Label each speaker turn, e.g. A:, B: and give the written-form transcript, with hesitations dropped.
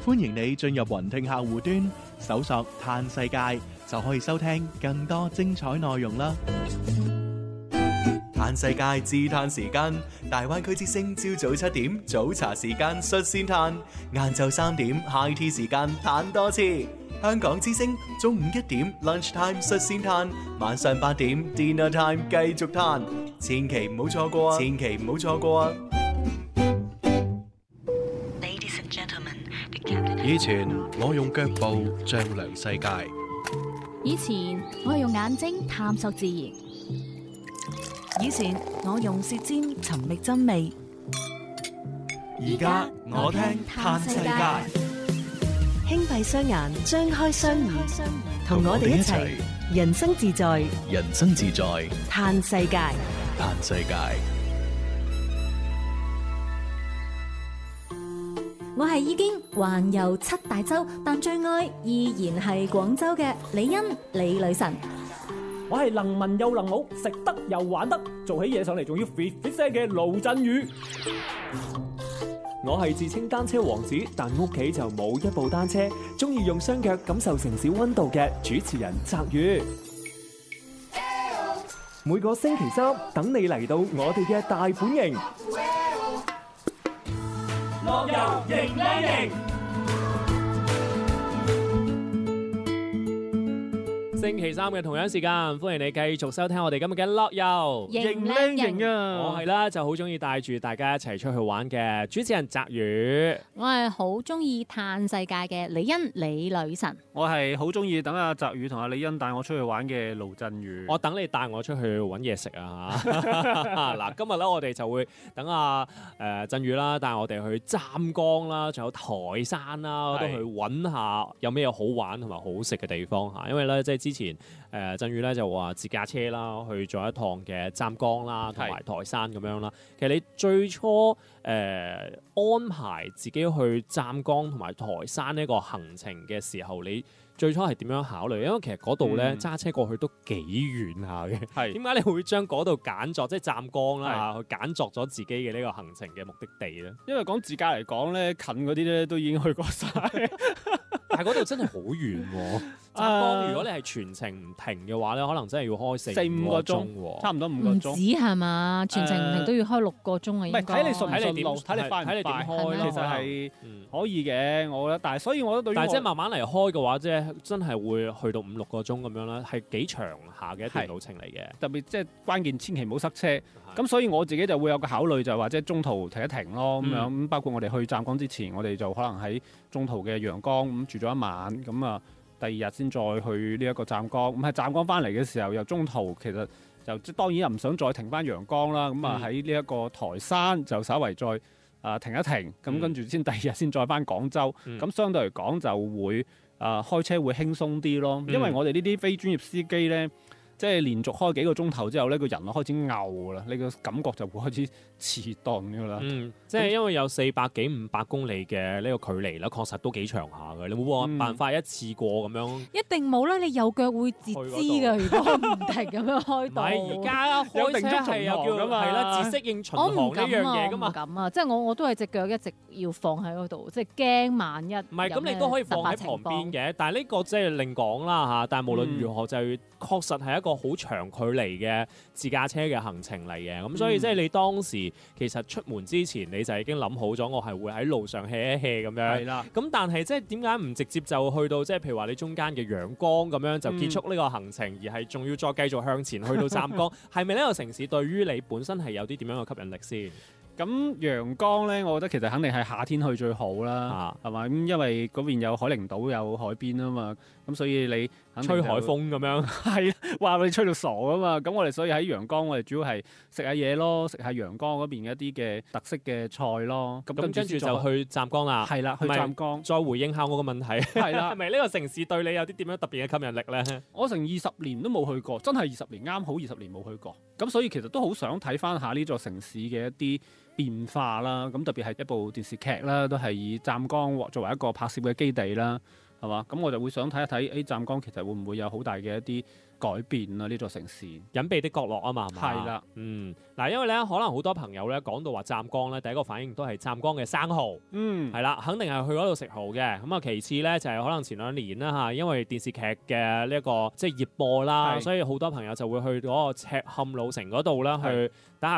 A: 歡迎你進入雲聽客戶端，搜索嘆世界，就可以收聽更多精彩內容啦。嘆世界自嘆時間，大灣區之聲朝早7點早茶時間率先嘆，晏晝3點 high tea 時間嘆多次。香港之聲中午1點 lunch time 率先嘆，晚上8點 dinner time 繼續嘆，千祈唔好錯過啊！千祈唔好錯過啊！
B: 以前我用腳步丈量世界，
C: 以前我係用眼睛探索自然，
D: 以前我用舌尖尋覓真味，
A: 而家我聽嘆世界。
D: 輕閉雙眼，張開雙耳，同我哋一齊人生自在，
B: 人生自在，
D: 嘆世界，
B: 嘆世界。
C: 我係已經環遊7大洲，但最愛依然係廣州嘅李欣李女神。
E: 我係能文又能武，食得又玩得，做起嘢上嚟仲要 fit 聲嘅盧振宇。我係自稱單車王子，但屋企就冇一部單車，中意用雙腳感受城市溫度嘅主持人澤宇。每個星期3等你嚟到我哋嘅大本營，樂遊迎靚營。星期3嘅同樣時間，歡迎你繼續收聽我哋今日嘅樂遊
C: 迎靚營
E: 啊！我係啦，就好中意帶住大家一齊出去玩嘅主持人澤宇。
C: 我係好中意嘆世界嘅李欣李女神。
F: 我係好中意等阿澤宇同阿李欣帶我出去玩嘅盧振宇。
E: 我等你帶我出去揾嘢食啊！嗱，今日咧我哋就會等阿振宇啦，帶我哋去湛江啦，仲有台山啦，都去揾下有咩好玩同埋好食嘅地方嚇。因為咧，即係之前振宇咧就話自駕車啦，去做一趟嘅湛江啦，同埋台山咁樣啦。其實你最初安排自己去湛江同埋台山呢個行程嘅時候，你最初係點樣考慮？因為其實嗰度咧揸車過去都幾遠下嘅。係點解你會將嗰度揀作即係湛江啦去揀作咗自己嘅呢個行程嘅目的地咧？
F: 因為講自駕嚟講咧，近嗰啲咧都已經去過晒。
E: 但係嗰度真係好遠喎！湛江如果你係全程唔停嘅話咧，可能真係要開4-5個鐘喎，差唔多5個鐘。
C: 唔止係嘛？全程唔停都要開6個鐘啊！
F: 唔係睇你順唔順路，睇你快唔快。其實係可以嘅，我覺得。但係所以我覺得對於但係即係慢慢嚟開嘅話，即係真係會去到5-6個鐘咁樣啦，係幾長下嘅一段路程嚟嘅。特別即係關鍵，千祈唔好塞車。咁所以我自己就會有個考慮，就係話即係中途停一停咯，咁樣咁包括我哋去湛江之前，我哋就可能喺中途嘅陽江咁住咗一晚，咁啊第2日先再去呢一個湛江。咁喺湛江翻嚟嘅時候，又中途其實就即當然又唔想再停翻陽江啦，咁啊喺呢一個台山就稍為再停一停，咁跟住先第2日先再翻廣州。咁相對嚟講就會開車會輕鬆啲咯，因為我哋呢啲非專業司機咧。即係連續開幾個鐘頭之後呢個人就開始嘔啦，你個感覺就會開始遲鈍㗎啦。
E: 即係因為有400幾500公里嘅呢個距離啦，確實都幾長下嘅。你冇辦法一次過咁樣？
C: 一定冇啦！你右腳會截肢㗎，如果唔停咁樣開到。
E: 而家開車係有叫係啦，自適應巡航呢樣嘢㗎嘛。
C: 我唔敢啊！即係我都係隻腳一直要放喺嗰度，即係驚萬一。
E: 唔係咁，你都可以放喺旁邊嘅。但係呢個即係另講啦嚇。但係無論如何，就確實係一個好長距離嘅自駕車嘅行程嚟嘅。咁所以即係你當時其實出門之前你就已經諗好咗，我係會喺路上 hea 一 hea 咁樣。係啦。咁但係即係點解唔直接就去到即係譬如話你中間嘅陽江咁樣就結束呢個行程，而係仲要再繼續向前去到湛江？係咪呢個城市對於你本身係有啲點樣嘅吸引力先？
F: 咁陽江咧，我覺得其實肯定係夏天去最好啦，係咪？咁因為嗰邊有海陵島有海邊啊嘛，咁所以你
E: 吹海風咁樣，
F: 係話你吹到傻啊嘛。咁我哋所以喺陽江，我哋主要係食下嘢咯，食下陽江嗰邊一啲嘅特色嘅菜咯。咁跟住就去湛江啦。係啦，去湛江。再回應下我個問題，係啦，係咪呢個城市對你有啲點樣特別嘅吸引力咧？我成20年都冇去過，真係20年啱好20年冇去過。咁所以其實都好想睇翻下呢座城市嘅一啲變化啦，咁特別係一部電視劇啦，都係以湛江作為一個拍攝嘅基地啦。 係嘛？咁我就會想睇一睇，湛江其實會唔會有好大嘅一啲改變啊？呢座城市
E: 隱秘的角落啊嘛，係嘛？
F: 係啦，
E: 嗱，因為咧可能好多朋友咧講到話湛江咧，第一個反應都係湛江嘅生蠔，係啦，肯定係去嗰度食蠔嘅。咁啊，其次咧就係可能前2年啦嚇，因為電視劇嘅呢一個即係熱播啦，所以好多朋友就會去嗰個赤坎老城嗰度啦去打下